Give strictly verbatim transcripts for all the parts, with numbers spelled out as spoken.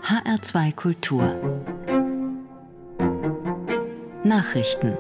H R zwei Kultur Nachrichten.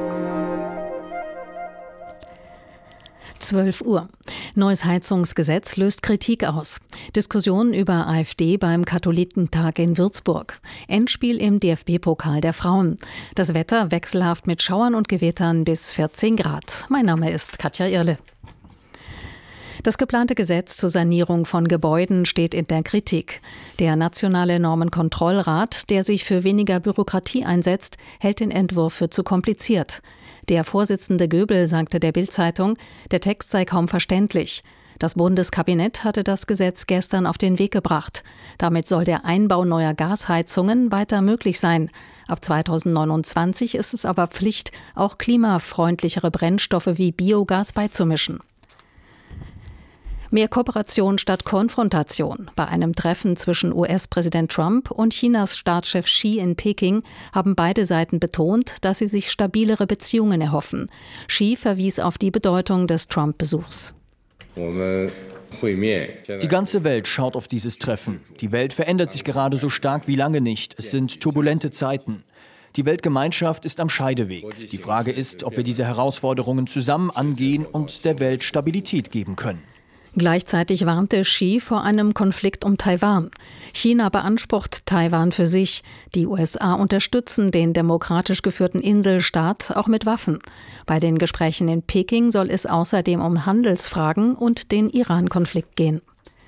zwölf Uhr. Neues Heizungsgesetz löst Kritik aus. Diskussion über AfD beim Katholikentag in Würzburg. Endspiel im D F B-Pokal der Frauen. Das Wetter wechselhaft mit Schauern und Gewittern bis vierzehn Grad. Mein Name ist Katja Irle. Das geplante Gesetz zur Sanierung von Gebäuden steht in der Kritik. Der Nationale Normenkontrollrat, der sich für weniger Bürokratie einsetzt, hält den Entwurf für zu kompliziert. Der Vorsitzende Göbel sagte der Bild-Zeitung, der Text sei kaum verständlich. Das Bundeskabinett hatte das Gesetz gestern auf den Weg gebracht. Damit soll der Einbau neuer Gasheizungen weiter möglich sein. Ab zweitausendneunundzwanzig ist es aber Pflicht, auch klimafreundlichere Brennstoffe wie Biogas beizumischen. Mehr Kooperation statt Konfrontation. Bei einem Treffen zwischen U S-Präsident Trump und Chinas Staatschef Xi in Peking haben beide Seiten betont, dass sie sich stabilere Beziehungen erhoffen. Xi verwies auf die Bedeutung des Trump-Besuchs. Die ganze Welt schaut auf dieses Treffen. Die Welt verändert sich gerade so stark wie lange nicht. Es sind turbulente Zeiten. Die Weltgemeinschaft ist am Scheideweg. Die Frage ist, ob wir diese Herausforderungen zusammen angehen und der Welt Stabilität geben können. Gleichzeitig warnte Xi vor einem Konflikt um Taiwan. China beansprucht Taiwan für sich. Die U S A unterstützen den demokratisch geführten Inselstaat auch mit Waffen. Bei den Gesprächen in Peking soll es außerdem um Handelsfragen und den Iran-Konflikt gehen.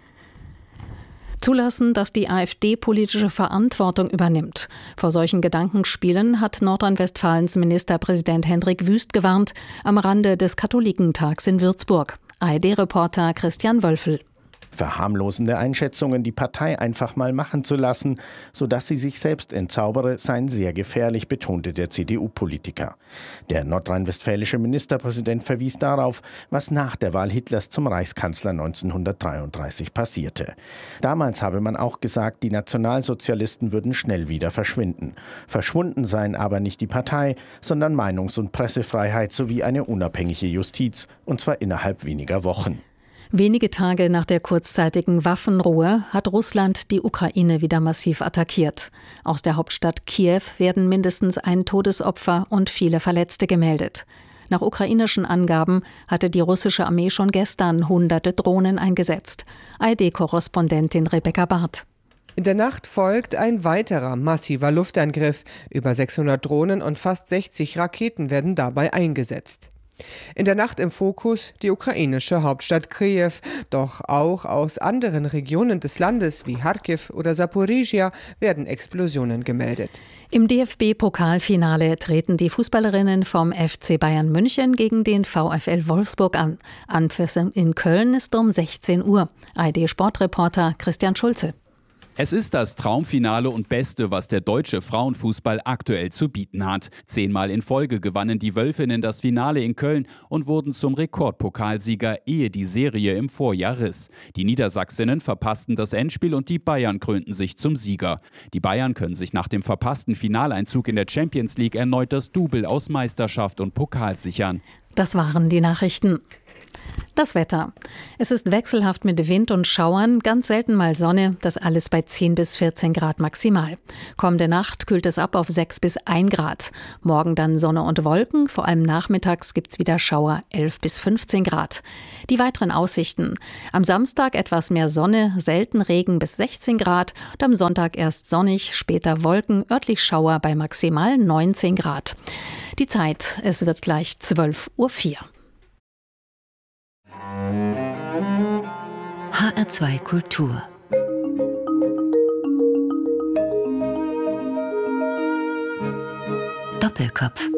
Zulassen, dass die AfD politische Verantwortung übernimmt. Vor solchen Gedankenspielen hat Nordrhein-Westfalens Ministerpräsident Hendrik Wüst gewarnt, am Rande des Katholikentags in Würzburg. A R D-Reporter Christian Wölfel. Verharmlosende Einschätzungen, die Partei einfach mal machen zu lassen, sodass sie sich selbst entzaubere, seien sehr gefährlich, betonte der C D U-Politiker. Der nordrhein-westfälische Ministerpräsident verwies darauf, was nach der Wahl Hitlers zum Reichskanzler neunzehnhundertdreiunddreißig passierte. Damals habe man auch gesagt, die Nationalsozialisten würden schnell wieder verschwinden. Verschwunden seien aber nicht die Partei, sondern Meinungs- und Pressefreiheit sowie eine unabhängige Justiz, und zwar innerhalb weniger Wochen. Wenige Tage nach der kurzzeitigen Waffenruhe hat Russland die Ukraine wieder massiv attackiert. Aus der Hauptstadt Kiew werden mindestens ein Todesopfer und viele Verletzte gemeldet. Nach ukrainischen Angaben hatte die russische Armee schon gestern hunderte Drohnen eingesetzt. A R D-Korrespondentin Rebecca Barth. In der Nacht folgt ein weiterer massiver Luftangriff. Über sechshundert Drohnen und fast sechzig Raketen werden dabei eingesetzt. In der Nacht im Fokus die ukrainische Hauptstadt Kiew, doch auch aus anderen Regionen des Landes wie Charkiw oder Saporizhia werden Explosionen gemeldet. Im D F B-Pokalfinale treten die Fußballerinnen vom F C Bayern München gegen den VfL Wolfsburg an. Anpfiff in Köln ist um sechzehn Uhr. A R D-Sportreporter Christian Schulze. Es ist das Traumfinale und Beste, was der deutsche Frauenfußball aktuell zu bieten hat. Zehnmal in Folge gewannen die Wölfinnen das Finale in Köln und wurden zum Rekordpokalsieger, ehe die Serie im Vorjahr riss. Die Niedersachsinnen verpassten das Endspiel und die Bayern krönten sich zum Sieger. Die Bayern können sich nach dem verpassten Finaleinzug in der Champions League erneut das Double aus Meisterschaft und Pokal sichern. Das waren die Nachrichten. Das Wetter. Es ist wechselhaft mit Wind und Schauern, ganz selten mal Sonne, das alles bei zehn bis vierzehn Grad maximal. Kommende Nacht kühlt es ab auf sechs bis ein Grad. Morgen dann Sonne und Wolken, vor allem nachmittags gibt's wieder Schauer, elf bis fünfzehn Grad. Die weiteren Aussichten. Am Samstag etwas mehr Sonne, selten Regen bis sechzehn Grad und am Sonntag erst sonnig, später Wolken, örtlich Schauer bei maximal neunzehn Grad. Die Zeit, es wird gleich zwölf Uhr vier. H R zwei Kultur Doppelkopf.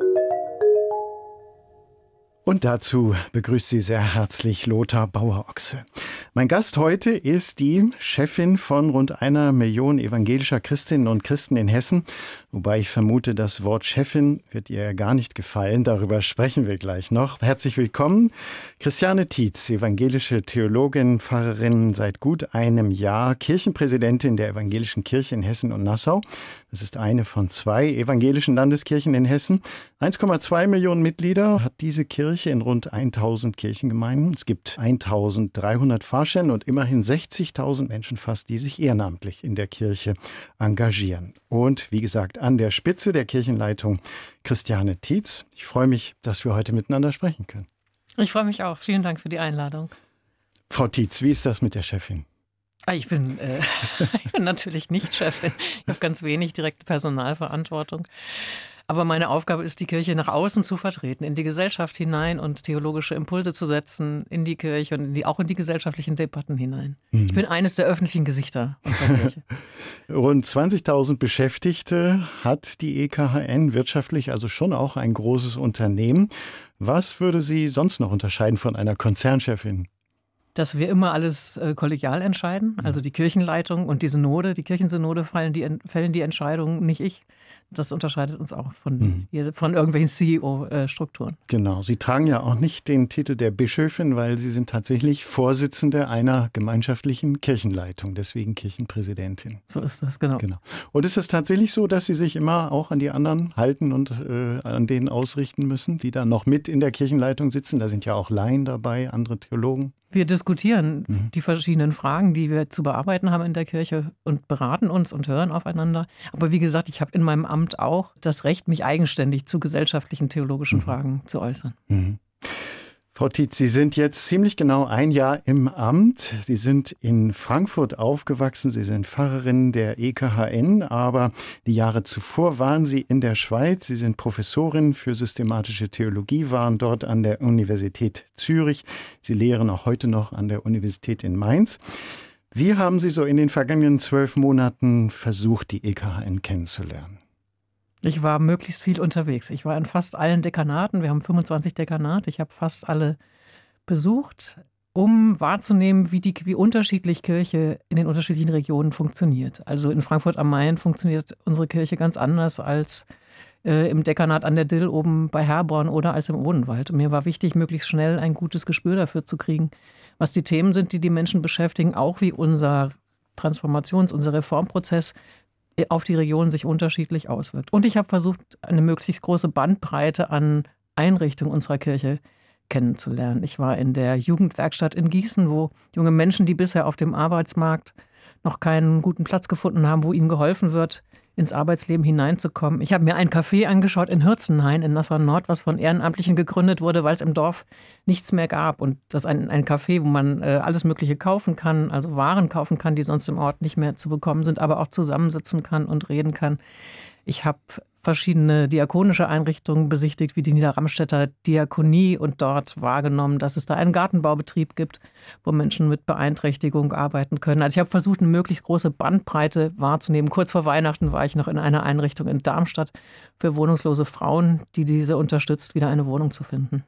Und dazu begrüßt Sie sehr herzlich Lothar Bauer-Ochse. Mein Gast heute ist die Chefin von rund einer Million evangelischer Christinnen und Christen in Hessen. Wobei ich vermute, das Wort Chefin wird ihr gar nicht gefallen. Darüber sprechen wir gleich noch. Herzlich willkommen, Christiane Tietz, evangelische Theologin, Pfarrerin seit gut einem Jahr, Kirchenpräsidentin der Evangelischen Kirche in Hessen und Nassau. Das ist eine von zwei evangelischen Landeskirchen in Hessen. eins Komma zwei Millionen Mitglieder hat diese Kirche in rund tausend Kirchengemeinden. Es gibt eintausenddreihundert Pfarrer Pfarrstellen und immerhin sechzigtausend Menschen fast, die sich ehrenamtlich in der Kirche engagieren. Und wie gesagt, an der Spitze der Kirchenleitung Christiane Tietz. Ich freue mich, dass wir heute miteinander sprechen können. Ich freue mich auch. Vielen Dank für die Einladung. Frau Tietz, wie ist das mit der Chefin? Ich bin, äh, ich bin natürlich nicht Chefin. Ich habe ganz wenig direkte Personalverantwortung. Aber meine Aufgabe ist, die Kirche nach außen zu vertreten, in die Gesellschaft hinein und theologische Impulse zu setzen in die Kirche und in die, auch in die gesellschaftlichen Debatten hinein. Mhm. Ich bin eines der öffentlichen Gesichter unserer Kirche. Rund zwanzigtausend Beschäftigte hat die E K H N, wirtschaftlich also schon auch ein großes Unternehmen. Was würde sie sonst noch unterscheiden von einer Konzernchefin? Dass wir immer alles äh, kollegial entscheiden, also die Kirchenleitung und die Synode, die Kirchensynode fällen die, fällen die Entscheidungen, nicht ich. Das unterscheidet uns auch von, mhm. von irgendwelchen C E O-Strukturen. Genau, Sie tragen ja auch nicht den Titel der Bischöfin, weil Sie sind tatsächlich Vorsitzende einer gemeinschaftlichen Kirchenleitung, deswegen Kirchenpräsidentin. So ist das, genau. genau. Und ist es tatsächlich so, dass Sie sich immer auch an die anderen halten und äh, an denen ausrichten müssen, die da noch mit in der Kirchenleitung sitzen? Da sind ja auch Laien dabei, andere Theologen. Wir diskutieren mhm. die verschiedenen Fragen, die wir zu bearbeiten haben in der Kirche und beraten uns und hören aufeinander. Aber wie gesagt, ich habe in meinem Amt auch das Recht, mich eigenständig zu gesellschaftlichen, theologischen mhm. Fragen zu äußern. Mhm. Frau Tietz, Sie sind jetzt ziemlich genau ein Jahr im Amt. Sie sind in Frankfurt aufgewachsen. Sie sind Pfarrerin der E K H N, aber die Jahre zuvor waren Sie in der Schweiz. Sie sind Professorin für systematische Theologie, waren dort an der Universität Zürich. Sie lehren auch heute noch an der Universität in Mainz. Wie haben Sie so in den vergangenen zwölf Monaten versucht, die E K H N kennenzulernen? Ich war möglichst viel unterwegs. Ich war in fast allen Dekanaten. Wir haben fünfundzwanzig Dekanate. Ich habe fast alle besucht, um wahrzunehmen, wie, die, wie unterschiedlich Kirche in den unterschiedlichen Regionen funktioniert. Also in Frankfurt am Main funktioniert unsere Kirche ganz anders als äh, im Dekanat an der Dill oben bei Herborn oder als im Odenwald. Und mir war wichtig, möglichst schnell ein gutes Gespür dafür zu kriegen, was die Themen sind, die die Menschen beschäftigen, auch wie unser Transformations-, unser Reformprozess auf die Region sich unterschiedlich auswirkt. Und ich habe versucht, eine möglichst große Bandbreite an Einrichtungen unserer Kirche kennenzulernen. Ich war in der Jugendwerkstatt in Gießen, wo junge Menschen, die bisher auf dem Arbeitsmarkt noch keinen guten Platz gefunden haben, wo ihnen geholfen wird, ins Arbeitsleben hineinzukommen. Ich habe mir ein Café angeschaut in Hürzenhain in Nassau-Nord, was von Ehrenamtlichen gegründet wurde, weil es im Dorf nichts mehr gab. Und das ist ein, ein Café, wo man äh, alles Mögliche kaufen kann, also Waren kaufen kann, die sonst im Ort nicht mehr zu bekommen sind, aber auch zusammensitzen kann und reden kann. Ich habe verschiedene diakonische Einrichtungen besichtigt, wie die Niederramstädter Diakonie, und dort wahrgenommen, dass es da einen Gartenbaubetrieb gibt, wo Menschen mit Beeinträchtigung arbeiten können. Also ich habe versucht, eine möglichst große Bandbreite wahrzunehmen. Kurz vor Weihnachten war ich noch in einer Einrichtung in Darmstadt für wohnungslose Frauen, die diese unterstützt, wieder eine Wohnung zu finden.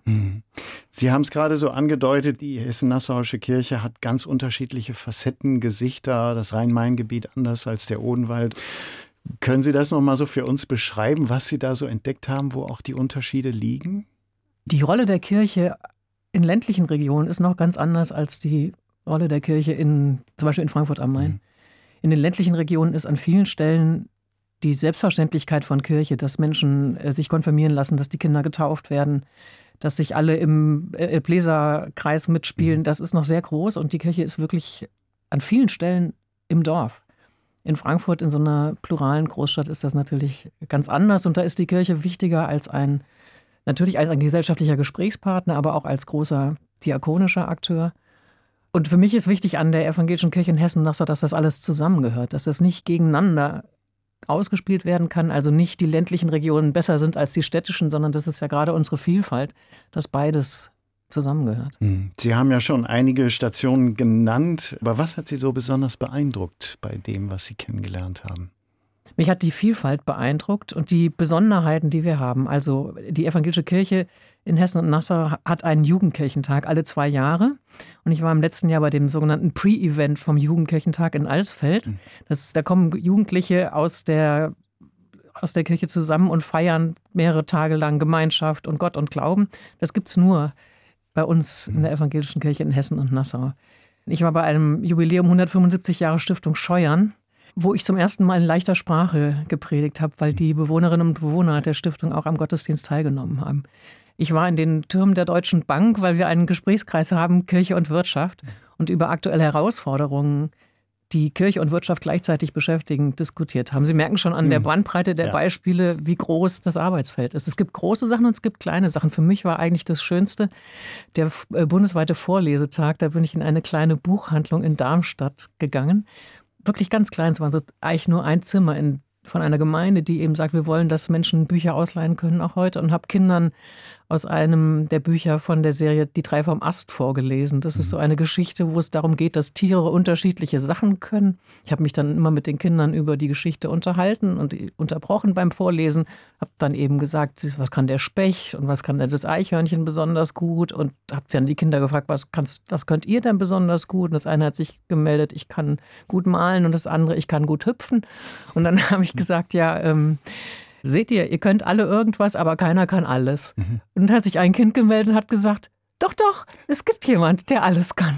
Sie haben es gerade so angedeutet, die Hessen-Nassauische Kirche hat ganz unterschiedliche Facetten, Gesichter, das Rhein-Main-Gebiet anders als der Odenwald. Können Sie das noch mal so für uns beschreiben, was Sie da so entdeckt haben, wo auch die Unterschiede liegen? Die Rolle der Kirche in ländlichen Regionen ist noch ganz anders als die Rolle der Kirche in, zum Beispiel in Frankfurt am Main. Mhm. In den ländlichen Regionen ist an vielen Stellen die Selbstverständlichkeit von Kirche, dass Menschen äh, sich konfirmieren lassen, dass die Kinder getauft werden, dass sich alle im äh, Bläserkreis mitspielen, mhm. das ist noch sehr groß, und die Kirche ist wirklich an vielen Stellen im Dorf. In Frankfurt, in so einer pluralen Großstadt, ist das natürlich ganz anders. Und da ist die Kirche wichtiger als ein, natürlich als ein gesellschaftlicher Gesprächspartner, aber auch als großer diakonischer Akteur. Und für mich ist wichtig an der evangelischen Kirche in Hessen-Nassau, dass das alles zusammengehört, dass das nicht gegeneinander ausgespielt werden kann, also nicht die ländlichen Regionen besser sind als die städtischen, sondern das ist ja gerade unsere Vielfalt, dass beides zusammengehört. Sie haben ja schon einige Stationen genannt, aber was hat Sie so besonders beeindruckt bei dem, was Sie kennengelernt haben? Mich hat die Vielfalt beeindruckt und die Besonderheiten, die wir haben. Also die evangelische Kirche in Hessen und Nassau hat einen Jugendkirchentag alle zwei Jahre. Und ich war im letzten Jahr bei dem sogenannten Pre-Event vom Jugendkirchentag in Alsfeld. Das, da kommen Jugendliche aus der aus der Kirche zusammen und feiern mehrere Tage lang Gemeinschaft und Gott und Glauben. Das gibt es nur bei uns in der evangelischen Kirche in Hessen und Nassau. Ich war bei einem Jubiläum hundertfünfundsiebzig Jahre Stiftung Scheuern, wo ich zum ersten Mal in leichter Sprache gepredigt habe, weil die Bewohnerinnen und Bewohner der Stiftung auch am Gottesdienst teilgenommen haben. Ich war in den Türmen der Deutschen Bank, weil wir einen Gesprächskreis haben, Kirche und Wirtschaft, und über aktuelle Herausforderungen, die Kirche und Wirtschaft gleichzeitig beschäftigen, diskutiert haben. Sie merken schon an der Bandbreite der ja. Beispiele, wie groß das Arbeitsfeld ist. Es gibt große Sachen und es gibt kleine Sachen. Für mich war eigentlich das Schönste der bundesweite Vorlesetag. Da bin ich in eine kleine Buchhandlung in Darmstadt gegangen. Wirklich ganz klein. Es war so eigentlich nur ein Zimmer in, von einer Gemeinde, die eben sagt, wir wollen, dass Menschen Bücher ausleihen können, auch heute. Und habe Kindern aus einem der Bücher von der Serie Die drei vom Ast vorgelesen. Das ist so eine Geschichte, wo es darum geht, dass Tiere unterschiedliche Sachen können. Ich habe mich dann immer mit den Kindern über die Geschichte unterhalten und unterbrochen beim Vorlesen. Habe dann eben gesagt, was kann der Specht und was kann das Eichhörnchen besonders gut. Und habe dann die Kinder gefragt, was, kannst, was könnt ihr denn besonders gut? Und das eine hat sich gemeldet, ich kann gut malen, und das andere, ich kann gut hüpfen. Und dann habe ich gesagt, ja, ähm, seht ihr, ihr könnt alle irgendwas, aber keiner kann alles. Mhm. Und dann hat sich ein Kind gemeldet und hat gesagt, doch, doch, es gibt jemand, der alles kann.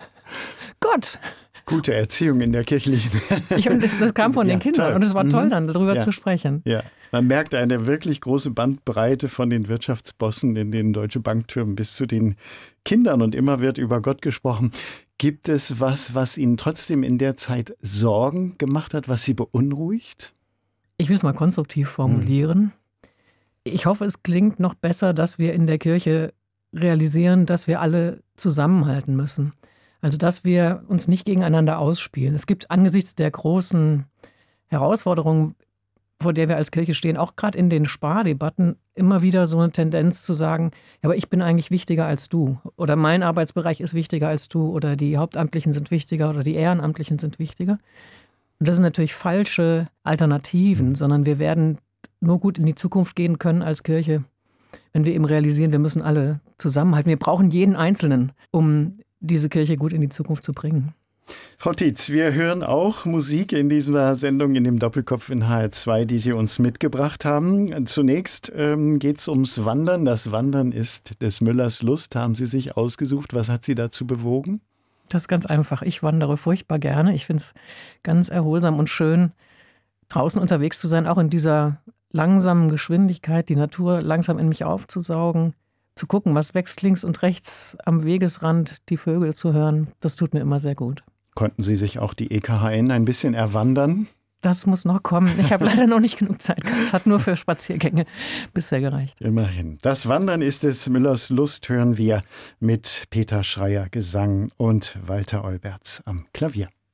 Gott. Gute Erziehung in der kirchlichen. Ich, und das, das kam von ja, den Kindern toll. Und es war toll, dann darüber ja. zu sprechen. Ja. Man merkt eine wirklich große Bandbreite von den Wirtschaftsbossen in den Deutsche Banktürmen bis zu den Kindern, und immer wird über Gott gesprochen. Gibt es was, was Ihnen trotzdem in der Zeit Sorgen gemacht hat, was Sie beunruhigt? Ich will es mal konstruktiv formulieren. Ich hoffe, es klingt noch besser, dass wir in der Kirche realisieren, dass wir alle zusammenhalten müssen. Also, dass wir uns nicht gegeneinander ausspielen. Es gibt angesichts der großen Herausforderungen, vor der wir als Kirche stehen, auch gerade in den Spardebatten, immer wieder so eine Tendenz zu sagen, ja, aber ich bin eigentlich wichtiger als du. Oder mein Arbeitsbereich ist wichtiger als du. Oder die Hauptamtlichen sind wichtiger oder die Ehrenamtlichen sind wichtiger. Und das sind natürlich falsche Alternativen, sondern wir werden nur gut in die Zukunft gehen können als Kirche, wenn wir eben realisieren, wir müssen alle zusammenhalten. Wir brauchen jeden Einzelnen, um diese Kirche gut in die Zukunft zu bringen. Frau Tietz, wir hören auch Musik in dieser Sendung, in dem Doppelkopf in H R zwei, die Sie uns mitgebracht haben. Zunächst ähm, geht es ums Wandern. Das Wandern ist des Müllers Lust. Haben Sie sich ausgesucht? Was hat Sie dazu bewogen? Das ist ganz einfach. Ich wandere furchtbar gerne. Ich finde es ganz erholsam und schön, draußen unterwegs zu sein, auch in dieser langsamen Geschwindigkeit, die Natur langsam in mich aufzusaugen, zu gucken, was wächst links und rechts am Wegesrand, die Vögel zu hören. Das tut mir immer sehr gut. Konnten Sie sich auch die E K H N ein bisschen erwandern? Das muss noch kommen. Ich habe leider noch nicht genug Zeit gehabt. Es hat nur für Spaziergänge bisher gereicht. Immerhin. Das Wandern ist des Müllers Lust, hören wir mit Peter Schreier Gesang und Walter Olberts am Klavier.